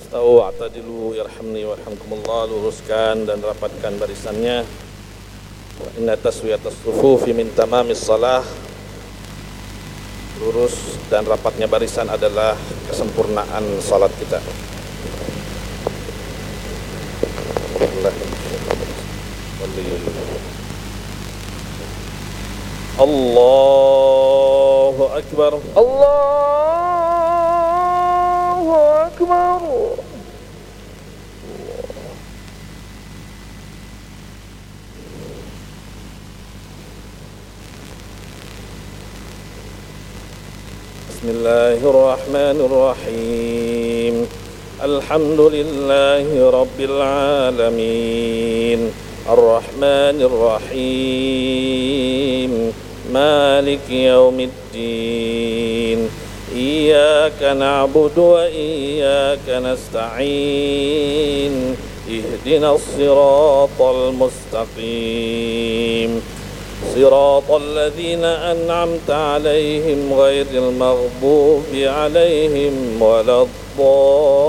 Istau a'tadilu yarhamni warhamkumullah. Luruskan dan rapatkan barisannya. Wa inna taswiyatas sufufi min tamamis salah. Lurus dan rapatnya barisan adalah kesempurnaan salat kita. Allahu Akbar. Allahu Akbar. Bismillahirrahmanirrahim. Alhamdulillahi rabbil alamin. Ar-Rahmanir Rahim. Maliki yaumiddin. Iyyaka na'budu wa iyyaka nasta'in. Ihdinas siratal mustaqim. صراط الذين أنعمت عليهم غير المغضوب عليهم ولا الضالين.